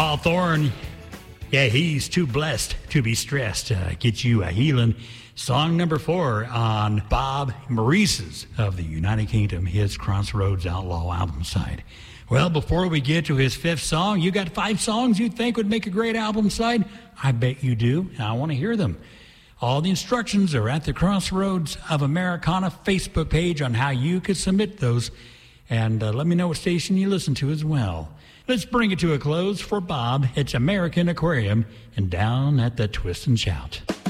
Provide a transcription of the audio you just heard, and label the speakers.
Speaker 1: Paul Thorne. Yeah, he's too blessed to be stressed. Get you a healing. Song number 4 on Bob Maurice's of the United Kingdom, his Crossroads Outlaw album side. Well, before we get to his 5th song, you got 5 songs you think would make a great album side? I bet you do. I want to hear them. All the instructions are at the Crossroads of Americana Facebook page on how you could submit those. And let me know what station you listen to as well. Let's bring it to a close for Bob. It's American Aquarium and Down at the Twist and Shout.